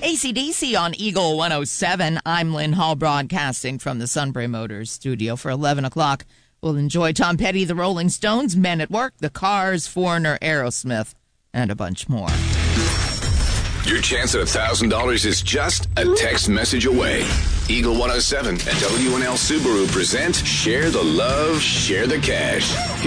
AC/DC on Eagle 107. I'm Lynn Hall, broadcasting from the Sunbury Motors studio for 11 o'clock. We'll enjoy Tom Petty, the Rolling Stones, Men at Work, The Cars, Foreigner, Aerosmith, and a bunch more. Your chance at $1,000 is just a text message away. Eagle 107 and W&L Subaru present Share the Love, Share the Cash.